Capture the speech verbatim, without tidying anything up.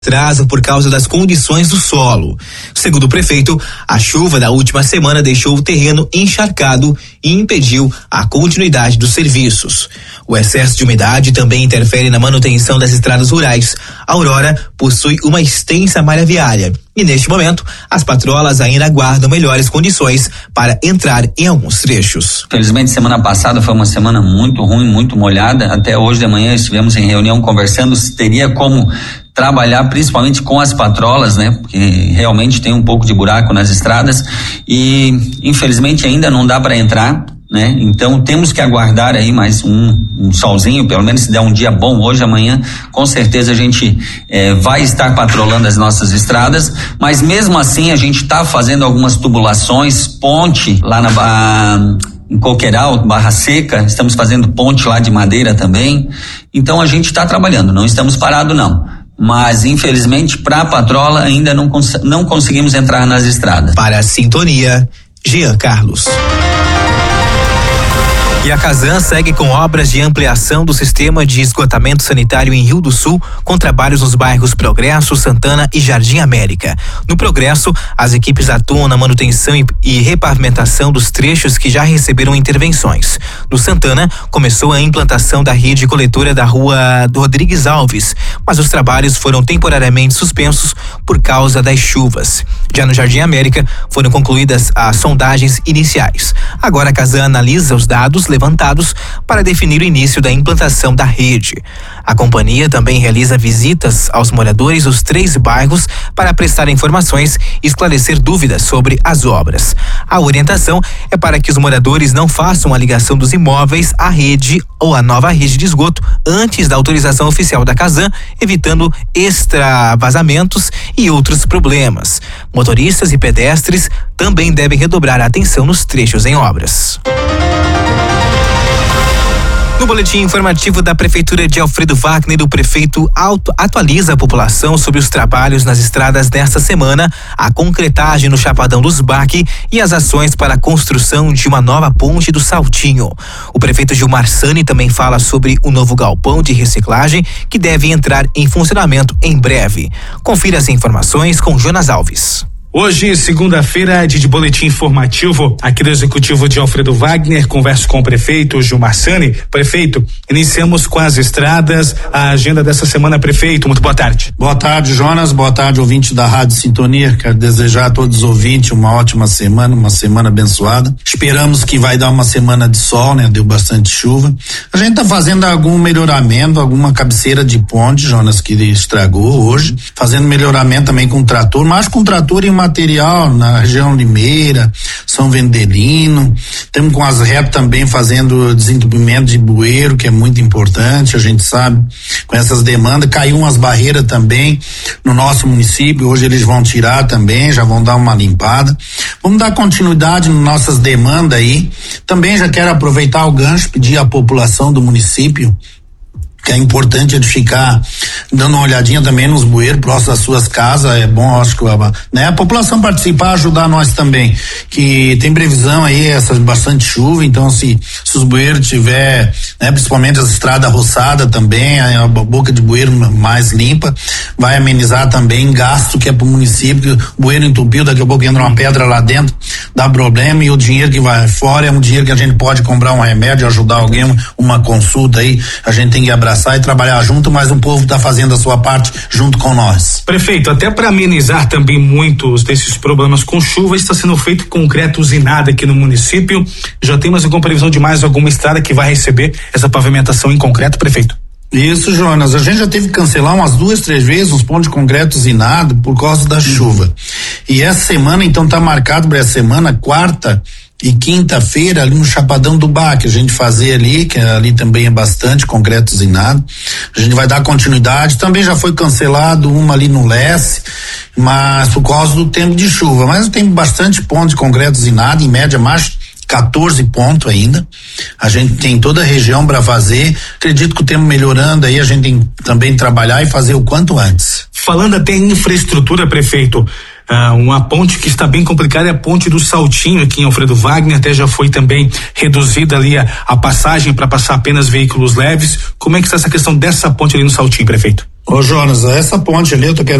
atraso por causa das condições do solo. Segundo o prefeito, a chuva da última semana deixou o terreno encharcado e impediu a continuidade dos serviços. O excesso de umidade também interfere na manutenção das estradas rurais. A Aurora possui uma extensa malha viária e, neste momento, as patrolas ainda aguardam melhores condições para entrar em alguns trechos. Felizmente, semana passada foi uma semana muito ruim, muito molhada. Até hoje de manhã estivemos em reunião conversando se teria como trabalhar principalmente com as patrolas, né? Porque realmente tem um pouco de buraco nas estradas e infelizmente ainda não dá para entrar, né? Então temos que aguardar aí mais um, um solzinho, pelo menos se der um dia bom hoje, amanhã, com certeza a gente eh, vai estar patrolando as nossas estradas, mas mesmo assim a gente está fazendo algumas tubulações, ponte lá na a, em Coqueiral, Barra Seca, estamos fazendo ponte lá de madeira também, então a gente está trabalhando, não estamos parados não. Mas, infelizmente, para a patrola ainda não, cons- não conseguimos entrar nas estradas. Para a Sintonia, Jean Carlos. E a Casan segue com obras de ampliação do sistema de esgotamento sanitário em Rio do Sul, com trabalhos nos bairros Progresso, Santana e Jardim América. No Progresso, as equipes atuam na manutenção e, e repavimentação dos trechos que já receberam intervenções. No Santana, começou a implantação da rede coletora da rua Rodrigues Alves, mas os trabalhos foram temporariamente suspensos por causa das chuvas. Já no Jardim América, foram concluídas as sondagens iniciais. Agora a Casan analisa os dados levantados para definir o início da implantação da rede. A companhia também realiza visitas aos moradores dos três bairros para prestar informações e esclarecer dúvidas sobre as obras. A orientação é para que os moradores não façam a ligação dos imóveis à rede ou à nova rede de esgoto antes da autorização oficial da Casan, evitando extravasamentos e outros problemas. Motoristas e pedestres também devem redobrar a atenção nos trechos em obras. No boletim informativo da Prefeitura de Alfredo Wagner, o prefeito auto, atualiza a população sobre os trabalhos nas estradas desta semana, a concretagem no Chapadão dos Baque e as ações para a construção de uma nova ponte do Saltinho. O prefeito Gilmar Sani também fala sobre o novo galpão de reciclagem que deve entrar em funcionamento em breve. Confira as informações com Jonas Alves. Hoje, segunda-feira, de boletim informativo aqui do Executivo de Alfredo Wagner, converso com o prefeito Gilmar Sani. Prefeito, iniciamos com as estradas, a agenda dessa semana, prefeito, muito boa tarde. Boa tarde, Jonas, boa tarde, ouvinte da Rádio Sintonia. Quero desejar a todos os ouvintes uma ótima semana, uma semana abençoada. Esperamos que vai dar uma semana de sol, né? Deu bastante chuva. A gente tá fazendo algum melhoramento, alguma cabeceira de ponte, Jonas, que estragou hoje, fazendo melhoramento também com trator, mas com trator e material na região Limeira, São Vendelino. Temos com as R E P também fazendo desentupimento de bueiro, que é muito importante, a gente sabe, com essas demandas. Caiu umas barreiras também no nosso município, hoje eles vão tirar também, já vão dar uma limpada. Vamos dar continuidade nas nossas demandas aí. Também já quero aproveitar o gancho, pedir à população do município que é importante ele ficar dando uma olhadinha também nos bueiros próximos das suas casas. É bom, acho que né, a população participar, ajudar nós também, que tem previsão aí essa bastante chuva, então se, se os bueiros tiver, né, principalmente as estradas roçadas também, a, a boca de bueiro mais limpa, vai amenizar também gasto que é pro município, o bueiro entupiu, daqui a pouco entra uma pedra lá dentro, dá problema, e o dinheiro que vai fora é um dinheiro que a gente pode comprar um remédio, ajudar alguém, uma consulta aí, a gente tem que abraçar e trabalhar junto, mas o povo está fazendo a sua parte junto com nós. Prefeito, até para amenizar também muitos desses problemas com chuva, está sendo feito concreto usinado aqui no município. Já temos alguma previsão de mais alguma estrada que vai receber essa pavimentação em concreto, prefeito? Isso, Jonas, a gente já teve que cancelar umas duas, três vezes uns pontos de concreto usinado por causa da chuva. E essa semana, então, tá marcado para essa semana, quarta e quinta-feira, ali no Chapadão do Baque, a gente fazer ali, que ali também é bastante concreto usinado. A gente vai dar continuidade. Também já foi cancelado uma ali no Leste, mas por causa do tempo de chuva. Mas tem bastante pontos de concreto usinado, em média mais quatorze pontos ainda. A gente tem toda a região para fazer. Acredito que o tempo melhorando aí, a gente tem também trabalhar e fazer o quanto antes. Falando até em infraestrutura, prefeito, Uh, uma ponte que está bem complicada é a ponte do Saltinho aqui em Alfredo Wagner, até já foi também reduzida ali a, a passagem para passar apenas veículos leves. Como é que está essa questão dessa ponte ali no Saltinho, prefeito? Ô Jonas, essa ponte ali eu tô querendo